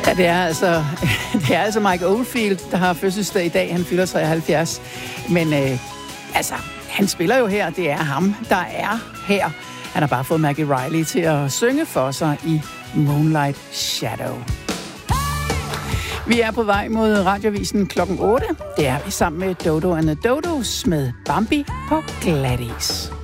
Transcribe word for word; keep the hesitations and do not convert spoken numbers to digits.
Ja, det er altså, det er altså Mike Oldfield, der har fødselsdag i dag. Han fylder treoghalvfjerds. Men øh, altså, han spiller jo her. Det er ham, der er her. Han har bare fået Maggie Riley til at synge for sig i Moonlight Shadow. Vi er på vej mod Radiovisen klokken otte. Det er vi sammen med Dodo and the Dodos med Bambi på Gladys.